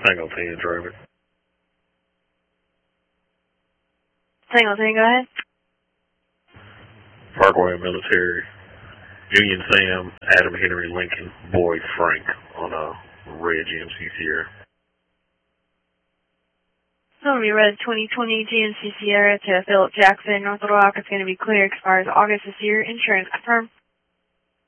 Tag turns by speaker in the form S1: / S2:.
S1: Tango 10 traffic.
S2: Tango 10, go ahead.
S1: Parkway Military. Union Sam, Adam Henry Lincoln, Boyd Frank on a red GMC Sierra.
S2: So we read 2020 GMC Sierra to Philip Jackson, North Little Rock. It's going to be clear, expires August this year. Insurance confirmed.